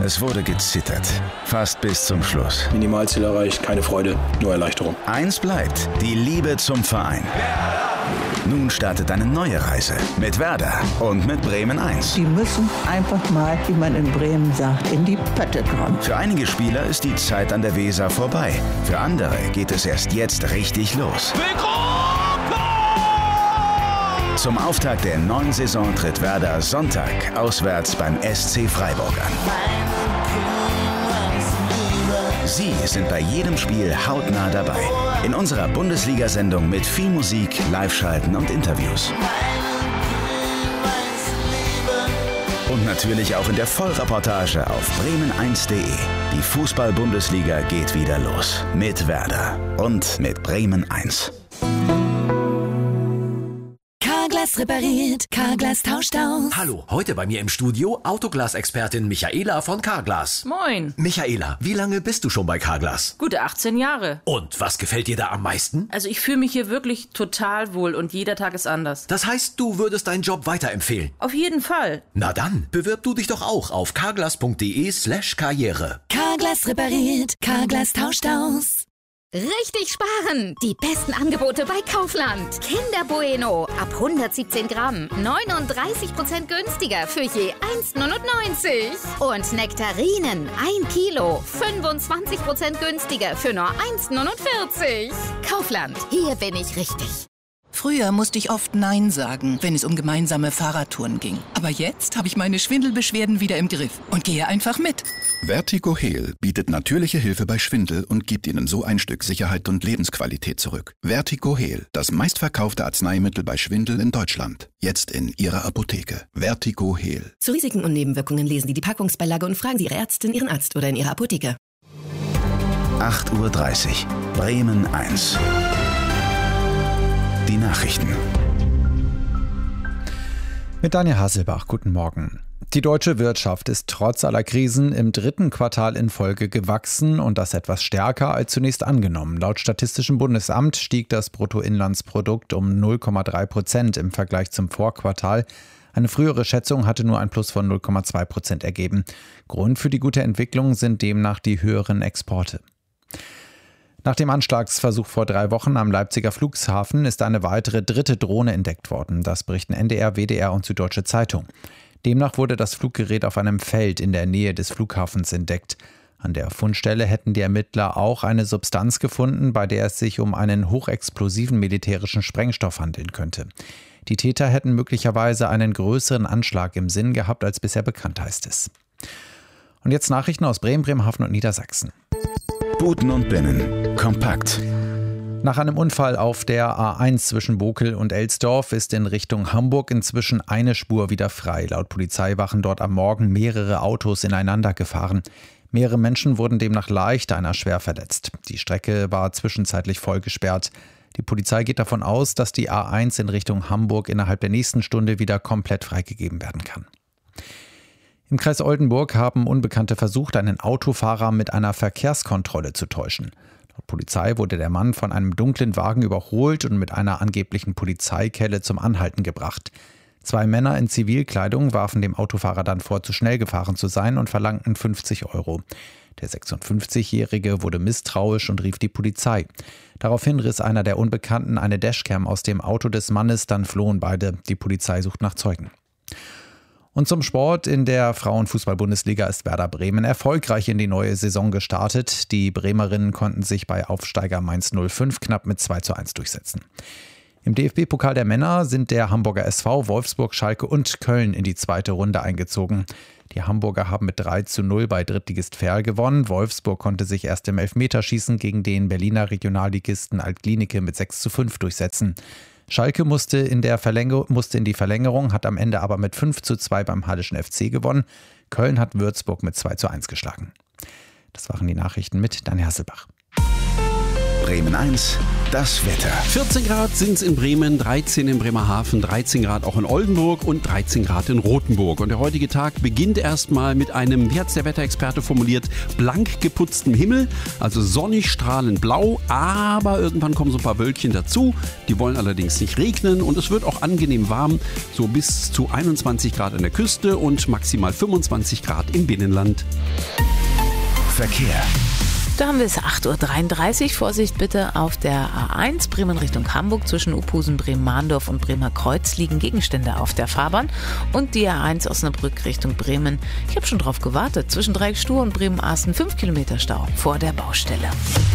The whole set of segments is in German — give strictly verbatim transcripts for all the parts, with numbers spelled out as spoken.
Es wurde gezittert. Fast bis zum Schluss. Minimalziel erreicht, keine Freude, nur Erleichterung. Eins bleibt: die Liebe zum Verein. Nun startet eine neue Reise mit Werder und mit Bremen eins. Die müssen einfach mal, wie man in Bremen sagt, in die Pötte kommen. Für einige Spieler ist die Zeit an der Weser vorbei. Für andere geht es erst jetzt richtig los. Zum Auftakt der neuen Saison tritt Werder Sonntag auswärts beim S C Freiburg an. Sie sind bei jedem Spiel hautnah dabei. In unserer Bundesliga-Sendung mit viel Musik, Live-Schalten und Interviews. Und natürlich auch in der Vollreportage auf bremen eins punkt de. Die Fußball-Bundesliga geht wieder los. Mit Werder und mit Bremen eins. Carglass repariert, Carglass tauscht aus. Hallo, heute bei mir im Studio Autoglas-Expertin Michaela von Carglass. Moin. Michaela, wie lange bist du schon bei Carglass? Gute achtzehn Jahre. Und was gefällt dir da am meisten? Also ich fühle mich hier wirklich total wohl und jeder Tag ist anders. Das heißt, du würdest deinen Job weiterempfehlen? Auf jeden Fall. Na dann, bewirb du dich doch auch auf carglass.de slash karriere. Carglass repariert, Carglass tauscht aus. Richtig sparen! Die besten Angebote bei Kaufland. Kinder Bueno ab hundertsiebzehn Gramm. neununddreißig Prozent günstiger für je eins Komma neunundneunzig. Und Nektarinen ein Kilo. fünfundzwanzig Prozent günstiger für nur eins Komma neunundvierzig. Kaufland, hier bin ich richtig. Früher musste ich oft Nein sagen, wenn es um gemeinsame Fahrradtouren ging. Aber jetzt habe ich meine Schwindelbeschwerden wieder im Griff und gehe einfach mit. Vertigo-Heal bietet natürliche Hilfe bei Schwindel und gibt Ihnen so ein Stück Sicherheit und Lebensqualität zurück. Vertigo-Heal, das meistverkaufte Arzneimittel bei Schwindel in Deutschland. Jetzt in Ihrer Apotheke. Vertigo-Heal. Zu Risiken und Nebenwirkungen lesen Sie die Packungsbeilage und fragen Sie Ihre Ärztin, Ihren Arzt oder in Ihrer Apotheke. acht Uhr dreißig. Bremen eins. Die Nachrichten. Mit Daniel Hasselbach, guten Morgen. Die deutsche Wirtschaft ist trotz aller Krisen im dritten Quartal in Folge gewachsen und das etwas stärker als zunächst angenommen. Laut Statistischem Bundesamt stieg das Bruttoinlandsprodukt um null Komma drei Prozent im Vergleich zum Vorquartal. Eine frühere Schätzung hatte nur ein Plus von null Komma zwei Prozent ergeben. Grund für die gute Entwicklung sind demnach die höheren Exporte. Nach dem Anschlagsversuch vor drei Wochen am Leipziger Flughafen ist eine weitere dritte Drohne entdeckt worden. Das berichten N D R, W D R und Süddeutsche Zeitung. Demnach wurde das Fluggerät auf einem Feld in der Nähe des Flughafens entdeckt. An der Fundstelle hätten die Ermittler auch eine Substanz gefunden, bei der es sich um einen hochexplosiven militärischen Sprengstoff handeln könnte. Die Täter hätten möglicherweise einen größeren Anschlag im Sinn gehabt, als bisher bekannt, heißt es. Und jetzt Nachrichten aus Bremen, Bremerhaven und Niedersachsen. Buten und Binnen. Kompakt. Nach einem Unfall auf der A eins zwischen Bokel und Elsdorf ist in Richtung Hamburg inzwischen eine Spur wieder frei. Laut Polizei waren dort am Morgen mehrere Autos ineinander gefahren. Mehrere Menschen wurden demnach leicht, einer schwer verletzt. Die Strecke war zwischenzeitlich voll gesperrt. Die Polizei geht davon aus, dass die A eins in Richtung Hamburg innerhalb der nächsten Stunde wieder komplett freigegeben werden kann. Im Kreis Oldenburg haben Unbekannte versucht, einen Autofahrer mit einer Verkehrskontrolle zu täuschen. Laut Polizei wurde der Mann von einem dunklen Wagen überholt und mit einer angeblichen Polizeikelle zum Anhalten gebracht. Zwei Männer in Zivilkleidung warfen dem Autofahrer dann vor, zu schnell gefahren zu sein und verlangten fünfzig Euro. Der sechsundfünfzigjährige wurde misstrauisch und rief die Polizei. Daraufhin riss einer der Unbekannten eine Dashcam aus dem Auto des Mannes, dann flohen beide. Die Polizei sucht nach Zeugen. Und zum Sport. In der Frauenfußball-Bundesliga ist Werder Bremen erfolgreich in die neue Saison gestartet. Die Bremerinnen konnten sich bei Aufsteiger Mainz null fünf knapp mit zwei zu eins durchsetzen. Im D F B-Pokal der Männer sind der Hamburger S V, Wolfsburg, Schalke und Köln in die zweite Runde eingezogen. Die Hamburger haben mit drei zu null bei Drittligist Verl gewonnen. Wolfsburg konnte sich erst im Elfmeterschießen gegen den Berliner Regionalligisten Alt-Glienicke mit sechs zu fünf durchsetzen. Schalke musste in, der Verlänger- musste in die Verlängerung, hat am Ende aber mit fünf zu zwei beim Hallischen F C gewonnen. Köln hat Würzburg mit zwei zu eins geschlagen. Das waren die Nachrichten mit Daniel Hasselbach. Bremen eins, das Wetter. vierzehn Grad sind es in Bremen, dreizehn in Bremerhaven, dreizehn Grad auch in Oldenburg und dreizehn Grad in Rothenburg. Und der heutige Tag beginnt erstmal mit einem, wie hat es der Wetterexperte formuliert, blank geputztem Himmel, also sonnig, strahlend blau, aber irgendwann kommen so ein paar Wölkchen dazu. Die wollen allerdings nicht regnen und es wird auch angenehm warm, so bis zu einundzwanzig Grad an der Küste und maximal fünfundzwanzig Grad im Binnenland. Verkehr. Da haben wir es acht Uhr dreiunddreißig. Vorsicht bitte auf der A eins Bremen Richtung Hamburg. Zwischen Uphusen, Bremen-Mahndorf und Bremer Kreuz liegen Gegenstände auf der Fahrbahn. Und die A eins Osnabrück Richtung Bremen. Ich habe schon drauf gewartet. Zwischen Dreieckstuhl und Bremen-Asten fünf Kilometer Stau vor der Baustelle.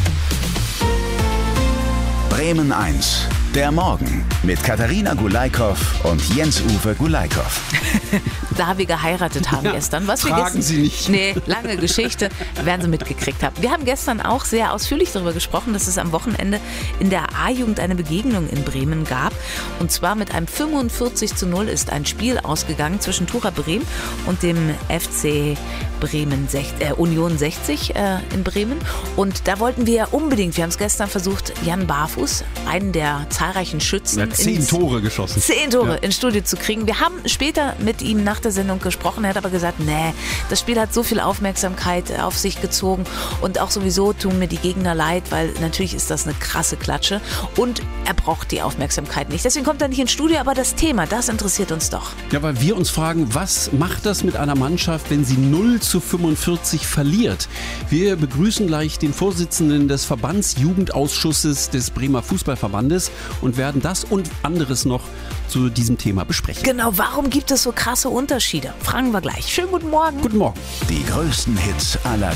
Bremen eins, der Morgen mit Katharina Gulaikow und Jens-Uwe Gulaikow. Da wir geheiratet haben ja, gestern. Was fragen wir gestern, Sie nicht. Nee, lange Geschichte, werden Sie mitgekriegt haben. Wir haben gestern auch sehr ausführlich darüber gesprochen, dass es am Wochenende in der A-Jugend eine Begegnung in Bremen gab. Und zwar mit einem fünfundvierzig zu null ist ein Spiel ausgegangen zwischen Tura Bremen und dem F C Bremen äh, Union sechzig äh, in Bremen. Und da wollten wir unbedingt, wir haben es gestern versucht, Jan Barfuß, einen der zahlreichen Schützen, Er hat zehn ins, Tore geschossen. Zehn Tore ja. ins Studio zu kriegen. Wir haben später mit ihm nach der Sendung gesprochen. Er hat aber gesagt, nee, das Spiel hat so viel Aufmerksamkeit auf sich gezogen und auch sowieso tun mir die Gegner leid, weil natürlich ist das eine krasse Klatsche und er braucht die Aufmerksamkeit nicht. Deswegen kommt er nicht ins Studio, aber das Thema, das interessiert uns doch. Ja, weil wir uns fragen, was macht das mit einer Mannschaft, wenn sie null zu fünfundvierzig verliert? Wir begrüßen gleich den Vorsitzenden des Verbandsjugendausschusses des Bremer Fußballverbandes und werden das und anderes noch zu diesem Thema besprechen. Genau, warum gibt es so krasse Unterschiede? Fragen wir gleich. Schönen guten Morgen. Guten Morgen. Die größten Hits aller